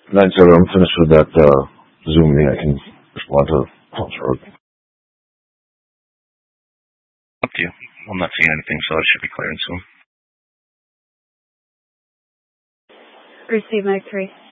9-7, I'm finished with that Zoom meeting. I can respond to Pulse Road. Up to you. I'm not seeing anything, so it should be clearing soon. Receive Mike 3.